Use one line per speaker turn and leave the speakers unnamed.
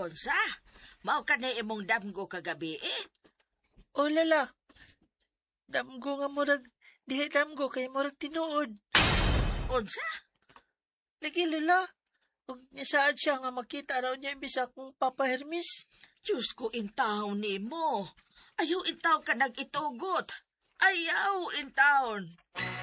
Unsa? Mao ka na imong damgo kagabi
O lala, damgo nga murag, dili damgo kay murag tinuod.
Unsa?
Lagi lala, ug nisaad siya nga makita raw niya imbis akong Papa Hermes.
Diyos ko intaw nimo. Ayaw intaw ka nag-itugot. Ayaw intaw.